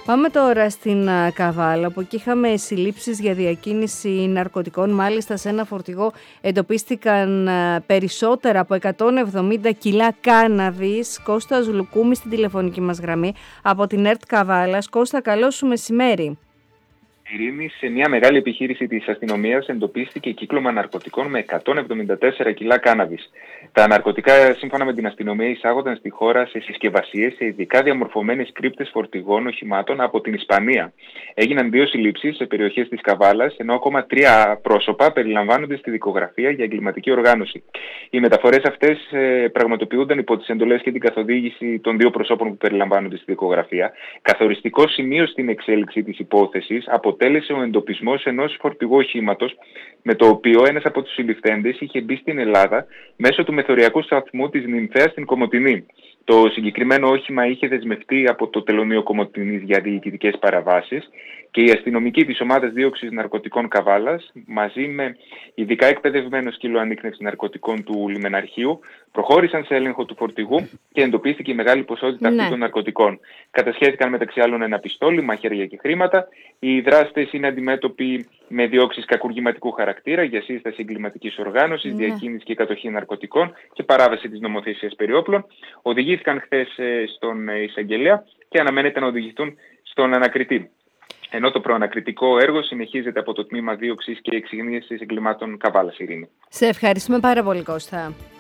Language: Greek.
Πάμε τώρα στην Καβάλα, όπου εκεί είχαμε συλλήψεις για διακίνηση ναρκωτικών. Μάλιστα, σε ένα φορτηγό εντοπίστηκαν περισσότερα από 170 κιλά κάναβης. Κώστας Λουκούμη στην τηλεφωνική μας γραμμή από την ΕΡΤ Καβάλας. Κώστα, καλό σου μεσημέρι. Ειρήνη, σε μια μεγάλη επιχείρηση της αστυνομίας εντοπίστηκε κύκλωμα ναρκωτικών με 174 κιλά κάναβης. Τα ναρκωτικά, σύμφωνα με την αστυνομία, εισάγονταν στη χώρα σε συσκευασίες σε ειδικά διαμορφωμένες κρύπτες φορτηγών οχημάτων από την Ισπανία. Έγιναν 2 συλλήψεις σε περιοχές της Καβάλας, ενώ ακόμα 3 πρόσωπα περιλαμβάνονται στη δικογραφία για εγκληματική οργάνωση. Οι μεταφορές αυτές πραγματοποιούνταν υπό τις εντολές και την καθοδήγηση των 2 προσώπων που περιλαμβάνονται στη δικογραφία. Καθοριστικό σημείο στην εξέλιξη της υπόθεσης αποτέλεσε ο εντοπισμός ενός φορτηγού οχήματος, με το οποίο ένας από τους συλληφθέντες είχε μπει στην Ελλάδα μέσω του μεθοριακού σταθμού της Νυμφέας στην Κομοτηνή. Το συγκεκριμένο όχημα είχε δεσμευτεί από το τελωνείο Κομοτηνής για διοικητικές παραβάσεις και οι αστυνομικοί της ομάδας δίωξης ναρκωτικών Καβάλας, μαζί με ειδικά εκπαιδευμένο σκύλο ανίκνευσης ναρκωτικών του λιμεναρχείου, προχώρησαν σε έλεγχο του φορτηγού και εντοπίστηκε η μεγάλη ποσότητα αυτών των ναρκωτικών. Κατασχέθηκαν μεταξύ άλλων ένα πιστόλι, μαχαίρια και χρήματα. Οι δράστες είναι αντιμέτωποι με διώξεις κακουργηματικού χαρακτήρα για σύσταση εγκληματικής οργάνωσης, διακίνηση και κατοχή ναρκωτικών και παράβαση της νομοθεσίας περί όπλων. Οδηγήθηκαν χθες στον εισαγγελέα και αναμένεται να οδηγηθούν στον ανακριτή. Ενώ το προανακριτικό έργο συνεχίζεται από το Τμήμα Δίωξης και Εξυγίανσης Εγκλημάτων Καβάλας, Ειρήνη. Σε ευχαριστούμε πάρα πολύ, Κώστα.